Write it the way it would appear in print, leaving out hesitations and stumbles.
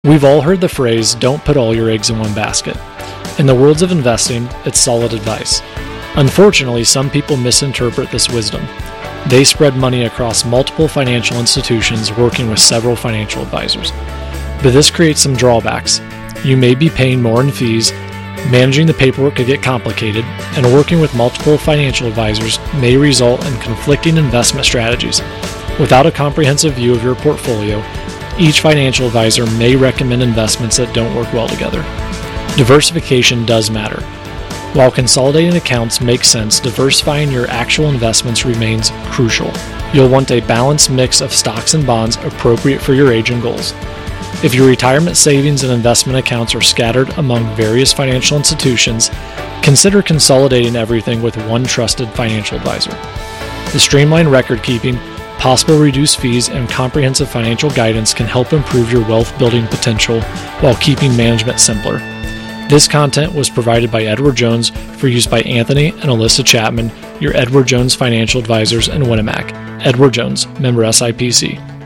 We've all heard the phrase, don't put all your eggs in one basket. In the worlds of investing, it's solid advice. Unfortunately, some people misinterpret this wisdom. They spread money across multiple financial institutions working with several financial advisors. But this creates some drawbacks. You may be paying more in fees, managing the paperwork could get complicated, and working with multiple financial advisors may result in conflicting investment strategies. Without a comprehensive view of your portfolio, each financial advisor may recommend investments that don't work well together. Diversification does matter. While consolidating accounts makes sense, diversifying your actual investments remains crucial. You'll want a balanced mix of stocks and bonds appropriate for your age and goals. If your retirement savings and investment accounts are scattered among various financial institutions, consider consolidating everything with one trusted financial advisor. The streamlined record keeping, possible reduced fees, and comprehensive financial guidance can help improve your wealth building potential while keeping management simpler. This content was provided by Edward Jones for use by Anthony and Alyssa Chapman, your Edward Jones financial advisors in Winnemac. Edward Jones, member SIPC.